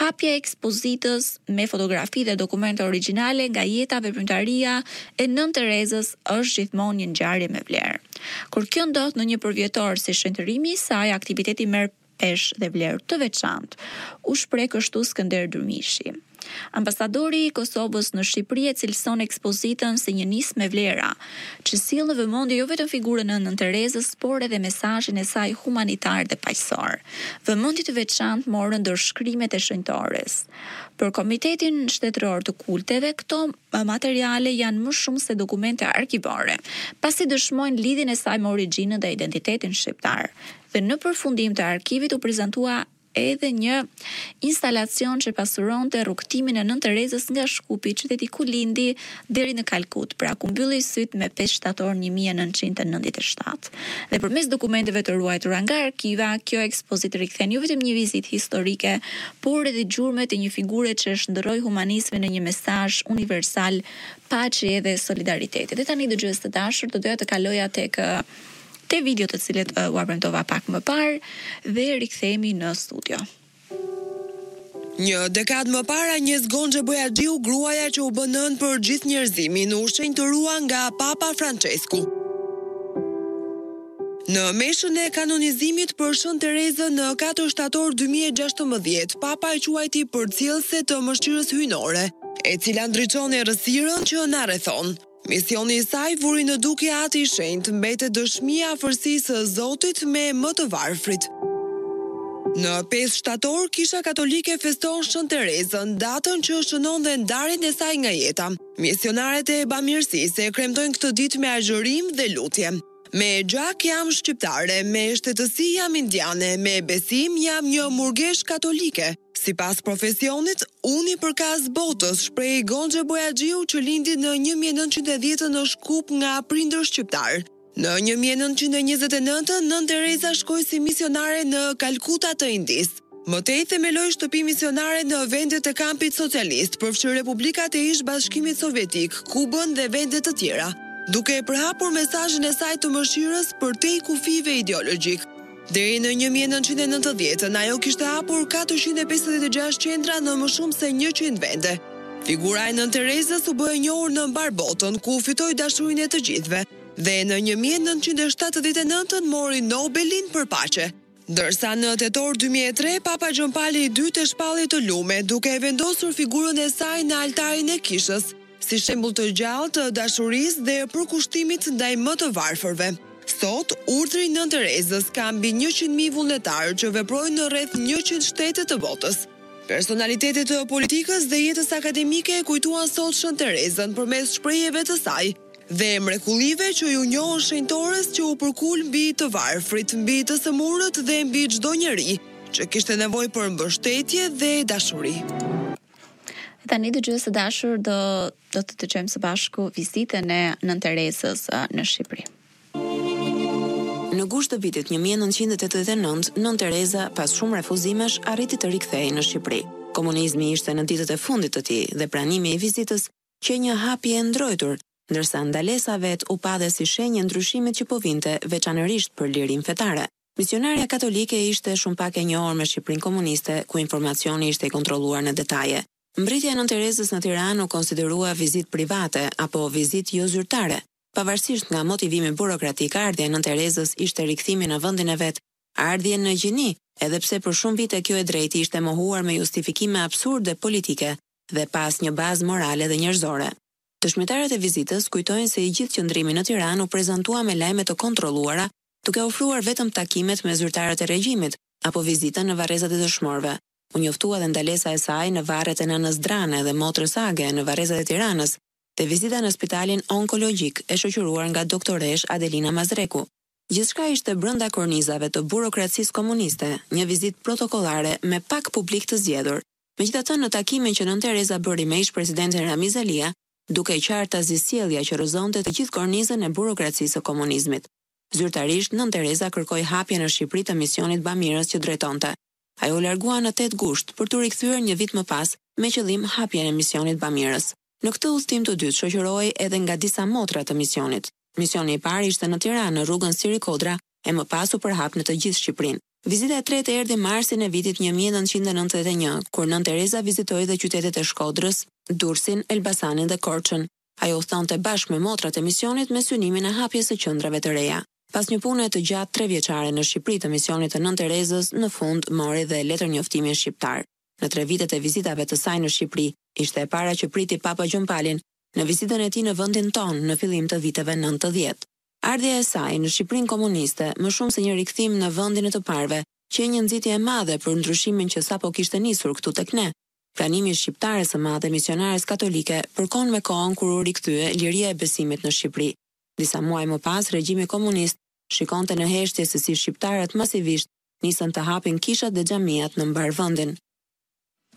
Hapja e ekspozitës me fotografi dhe dokumente origjinale nga jeta veprimtaria e Nën Terezës është gjithmonë një ngjarje me vlerë. Kur kjo ndodh në një përvjetor si shëntërimi i saj, aktiviteti merr peshë dhe vlerë të veçantë, u shpreh kështu Skënder Durmishi. Ambasadori i Kosovës në Shqipëri e cilëson ekspozitën si një nismë me vlera, që sjell në vëmendje jo vetëm figurën e Nën Terezës, por edhe mesazhin e saj humanitar dhe paqësor. Vëmendje të veçantë morën ndërshkrimet e shenjtores. Për Komitetin Shtetëror të Kulteve, këto materiale janë më shumë se dokumente arkivore, pasi dëshmojnë lidhjen e saj me origjinën dhe identitetin shqiptar. Dhe në përfundim të arkivit u prezantua edhe një instalacion që pasuronte rrugtimin e Nën Terezës nga Shkupi, qyteti ku lindi, deri në Kalkut, pra ku mbylli syt me 5 shtator 1997. Dhe përmes dokumenteve të ruajtura nga arkiva, kjo ekspozitë rikthen jo vetëm një vizitë historike, por edhe gjurmët e një figure që shndërroi humanizmin në një mesazh universal, paqe dhe solidariteti. Dhe tani dëgjues të dashur, do doja të kaloja tek te video të cilet u premtova pak më parë dhe rikthehemi në studio. Një dekadë më para, Agnes Gonxhe Bojaxhiu, gruaja që u bë nën për gjithë njerëzimin, u shenjtërua nga Papa Francesku. Në meshën e kanonizimit për Shën Terezën në 4 shtator 2016, Papa e quajti përcjellëse të mëshirës hyjnore, e cila ndriçon errësirën që na rrethon. Misioni i saj vuri në dukje Ati i Shenjtë, mbetet dëshmia afërsisë së Zotit me më të varfrit. Në 5 shtator, Kisha Katolike feston Shën Terezën, datën që shënon dhe ndarjen e saj nga jeta. Misionaret e bamirësisë e kremtojnë këtë ditë me agjërim dhe lutje. Me gjak jam shqiptare, me shtetësi jam indiane, me besim jam një murgesh katolike. Sipas profesionit, unë i përkas botës, shpreh Gonxhe Bojaxhiu, që lindi në 1910 në Shkup nga prindër shqiptar. Në 1929, Nën Tereza shkoi si misionare në Kalkuta të Indis. Mëtej themeloi shtëpi misionare në vendet e kampit socialist, përfshirë republikat e ish bashkimit sovjetik, Kubën dhe vende të tjera, duke e përhapur mesazhin e saj të mëshirës përtej kufive ideologjik. Deri në 1990, ajo kishte hapur 456 qendra në më shumë se 100 vende. Figura e Nën Terezës u bë e njohur në mbar botën, ku fitoi dashurinë e të gjithëve, dhe në 1979 mori Nobelin për paqe. Ndërsa në tetor 2003, Papa Gjon Pali II e shpalli të lume, duke e vendosur figurën e saj në altarin e kishës, si shembull të gjallë të dashurisë dhe përkushtimit ndaj më të varfërve. Sot, urdhri Nën Terezës ka mbi 100.000 vullnetarë që veprojnë në rreth 100 shtete të botës. Personalitetet të politikës dhe jetës akademike kujtuan sot Shën Terezën përmes shprehjeve të saj dhe mrekullive që ju njohën shenjtores që u përkul mbi të varfrit, mbi të sëmurët dhe mbi çdo njeri që kishte nevojë për mbështetje dhe dashuri. Tani dëgjues të dashur, do të dëgjojmë së bashku vizitën e Nën Terezës në Shqipëri. Në gusht të vitit 1989, Nën Tereza, pas shumë refuzimesh, arriti të rikthehej në Shqipëri. Komunizmi ishte në ditët e fundit të tij dhe pranimi i vizitës që një hapje e ndrojtur, ndërsa ndalesa vet u pa dhe si shenjë ndryshimit që po vinte, veçanërisht për lirin fetare. Misionarja katolike ishte shumë pak e njohur me Shqipërinë komuniste, ku informacioni ishte i kontrolluar në detaje. Mbritja e Nën Terezës në Tiranë u konsiderua vizitë private apo vizitë jo zyrtare. Pavarësisht nga motivimi burokratik, ardhja e Nën Terezës ishte rikthimi në vendin e vet, ardhje në gjini, edhe pse për shumë vite kjo e drejti ishte mohuar me justifikime absurde politike dhe pas një bazë morale dhe njerëzore. Dëshmitarët e vizitës kujtojnë se i gjithë qëndrimi në Tiranë u prezantua me lajme të kontrolluara, duke ofruar vetëm takimet me zyrtarët e regjimit apo vizitën në varrezat e dëshmorëve. U njoftua dhe ndalesa e saj në varret e nënës Drane dhe motrës Age në varrezat e Tiranës, dhe vizita në spitalin onkologjik e shoqëruar nga doktoresh Adelina Mazreku. Gjithçka ishte brenda kornizave të burokracisë komuniste, një vizitë protokollare me pak publik të zgjedhur. Megjithatë, në takimin që Nën Tereza bëri me ish-presidentin Ramiz Alia, duke i qartë zgjidhja që rrëzonte të gjithë kornizën e burokracisë së komunizmit. Zyrtarisht, Nën Tereza kërkoi hapjen në Shqipëri të misionit bamirës që drejtonte. Ajo largua në 8 gusht për të rikthyer një vit më pas me qëllim hapjen e misionit bamirës. Në këtë udhtim të dytë shoqërohej edhe nga disa motra të misionit. Misioni i parë ishte në Tiranë, në rrugën Siri Kodra, e më pas u përhap në të gjithë Shqipërinë. Vizita e tretë erdhi marsin e vitit 1991, kur Nën Tereza vizitoi dhe qytetet e Shkodrës, Durrësin, Elbasanin dhe Korçën. Ajo udhtonte bashkë me motrat e misionit me synimin e hapjes së qendrave të reja. Pas një pune të gjatë 3 vjeçare në Shqipëri të misionit të Nën Terezës, në fund mori dhe letër njoftimin shqiptar. Në 3 vitet e vizitave të saj në Shqipëri, ishte e para që priti Papa Gjon Palin në vizitën e tij në vendin tonë në fillim të viteve 90. Ardhja e saj në Shqipërinë komuniste, më shumë se një rikthim në vendin e të parëve, që një nxitje e madhe për ndryshimin që sapo kishte nisur këtu tek ne. Pranimi i shqiptares së madhe misionares katolike përkon me kohën kur u rikthye liria e besimit në Shqipëri. Disa muaj më pas, regjimi komunist shikonte në heshtje se si shqiptarët masivisht nisën të hapin kishat dhe xhamiat në mbar vendin.